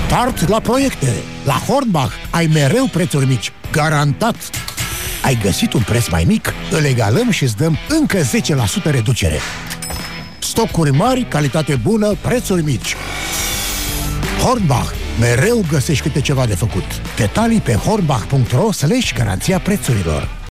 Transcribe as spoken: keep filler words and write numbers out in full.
Start la proiecte! La Hornbach ai mereu prețuri mici. Garantat! Ai găsit un preț mai mic? Îl egalăm și îți dăm încă zece la sută reducere. Stocuri mari, calitate bună, prețuri mici. Hornbach. Mereu găsești câte ceva de făcut. Detalii pe hornbach punct ro slash garanția prețurilor.